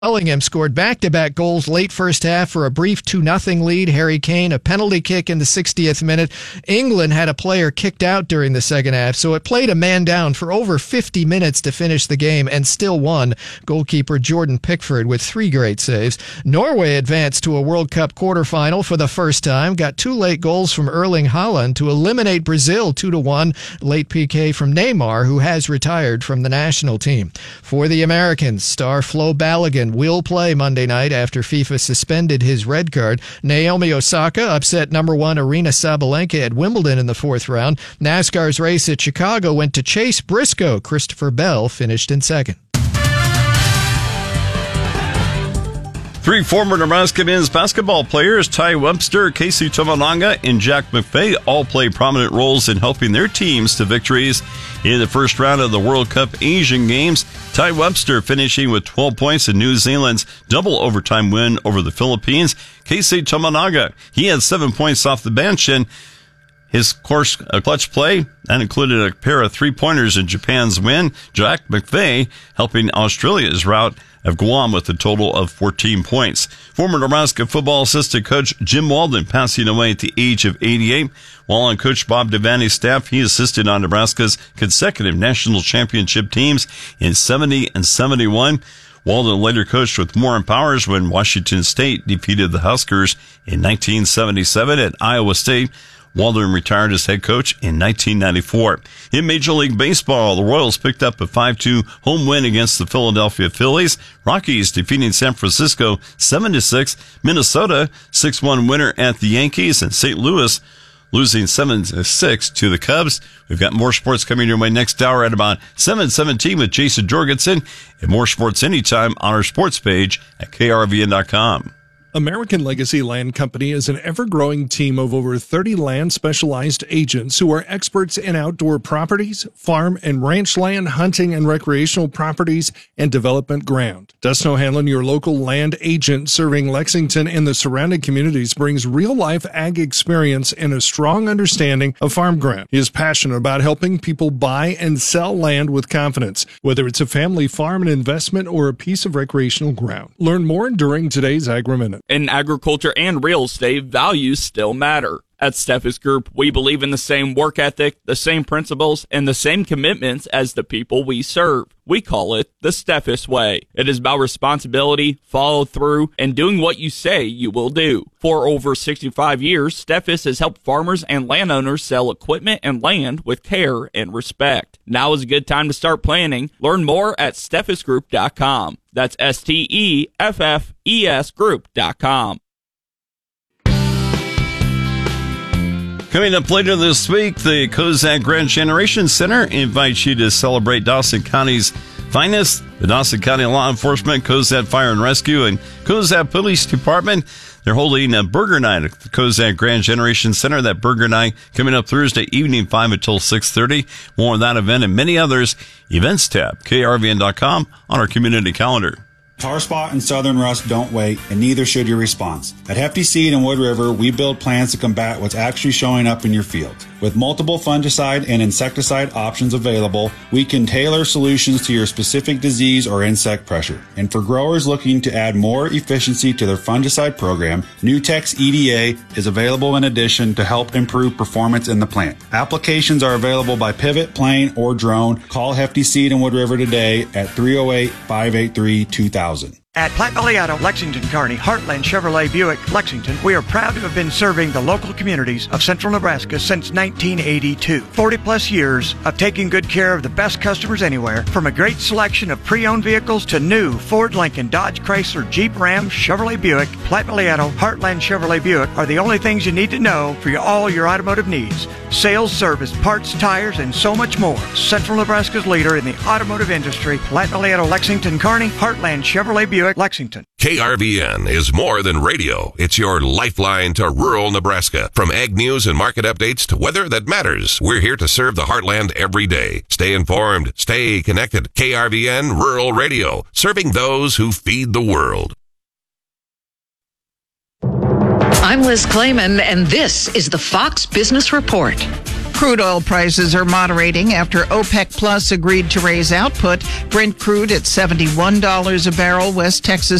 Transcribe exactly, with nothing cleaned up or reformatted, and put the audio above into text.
Bellingham scored back-to-back goals late first half for a brief two nothing lead. Harry Kane, a penalty kick in the sixtieth minute. England had a player kicked out during the second half, so it played a man down for over fifty minutes to finish the game and still won. Goalkeeper Jordan Pickford with three great saves. Norway advanced to a World Cup quarterfinal for the first time, got two late goals from Erling Haaland to eliminate Brazil two to one. Late P K from Neymar, who has retired from the national team. For the Americans, star Flo Balogun will play Monday night after FIFA suspended his red card. Naomi Osaka upset number one Aryna Sabalenka at Wimbledon in the fourth round. NASCAR's race at Chicago went to Chase Briscoe. Christopher Bell finished in second. Three former Nebraska men's basketball players, Ty Webster, Casey Tominaga, and Jack McVay, all play prominent roles in helping their teams to victories in the first round of the World Cup Asian Games. Ty Webster finishing with twelve points in New Zealand's double overtime win over the Philippines. Casey Tominaga, he had seven points off the bench, and his course, a clutch play, that included a pair of three-pointers in Japan's win. Jack McVay helping Australia's rout of Guam with a total of fourteen points. Former Nebraska football assistant coach Jim Walden passing away at the age of eighty-eight. While on Coach Bob Devaney's staff, he assisted on Nebraska's consecutive national championship teams in seventy and seventy-one. Walden later coached with Warren Powers when Washington State defeated the Huskers in nineteen seventy-seven at Iowa State. Walden retired as head coach in nineteen ninety-four. In Major League Baseball, the Royals picked up a five two home win against the Philadelphia Phillies. Rockies defeating San Francisco seven to six. Minnesota six one winner at the Yankees, and Saint Louis losing seven to six to the Cubs. We've got more sports coming your way next hour at about seven seventeen with Jason Jorgensen, and more sports anytime on our sports page at K R V N dot com. American Legacy Land Company is an ever-growing team of over thirty land-specialized agents who are experts in outdoor properties, farm and ranch land, hunting and recreational properties, and development ground. Dustin O'Hanlon, your local land agent serving Lexington and the surrounding communities, brings real-life ag experience and a strong understanding of farm ground. He is passionate about helping people buy and sell land with confidence, whether it's a family farm, an investment, or a piece of recreational ground. Learn more during today's Agri-Minute. In agriculture and real estate, values still matter. At Steffes Group, we believe in the same work ethic, the same principles, and the same commitments as the people we serve. We call it the Steffes Way. It is about responsibility, follow through, and doing what you say you will do. For over sixty-five years, Steffes has helped farmers and landowners sell equipment and land with care and respect. Now is a good time to start planning. Learn more at steffes group dot com. That's S T E F F E S group dot com. Coming up later this week, the Cozad Grand Generation Center invites you to celebrate Dawson County's finest. The Dawson County Law Enforcement, Cozad Fire and Rescue, and Cozad Police Department, they're holding a burger night at the Cozad Grand Generation Center. That burger night coming up Thursday evening, five until six thirty. More on that event and many others. Events tab, K R V N dot com on our community calendar. Tar spot and southern rust don't wait, and neither should your response. At Hefty Seed and Wood River, we build plans to combat what's actually showing up in your field. With multiple fungicide and insecticide options available, we can tailor solutions to your specific disease or insect pressure. And for growers looking to add more efficiency to their fungicide program, Nutex E D A is available in addition to help improve performance in the plant. Applications are available by pivot, plane, or drone. Call Hefty Seed and Wood River today at three oh eight, five eight three, two thousand. At Platte Valley Auto, Lexington, Kearney, Heartland Chevrolet Buick, Lexington, we are proud to have been serving the local communities of central Nebraska since nineteen eighty-two. forty plus years of taking good care of the best customers anywhere, from a great selection of pre-owned vehicles to new Ford, Lincoln, Dodge, Chrysler, Jeep, Ram, Chevrolet Buick. Platte Valley Auto, Heartland Chevrolet Buick are the only things you need to know for your, all your automotive needs. Sales, service, parts, tires, and so much more. Central Nebraska's leader in the automotive industry, Platte Valley Auto, Lexington, Kearney, Heartland Chevrolet Buick, Lexington. K R V N is more than radio. It's your lifeline to rural Nebraska. From ag news and market updates to weather that matters, we're here to serve the heartland every day. Stay informed, stay connected. K R V N Rural Radio, serving those who feed the world. I'm Liz Clayman, and this is the Fox Business Report. Crude oil prices are moderating after OPEC Plus agreed to raise output. Brent crude at seventy-one dollars a barrel. West Texas